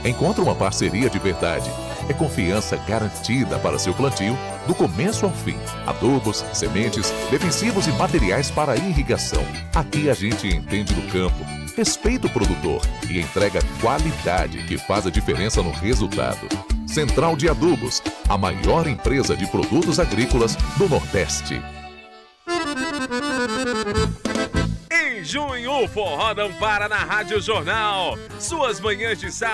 Encontre uma parceria de verdade. É confiança garantida para seu plantio, do começo ao fim. Adubos, sementes, defensivos e materiais para irrigação. Aqui a gente entende do campo, respeita o produtor e entrega qualidade que faz a diferença no resultado. Central de Adubos, a maior empresa de produtos agrícolas do Nordeste. Em junho, o Forró não para na Rádio Jornal. Suas manhãs de sábado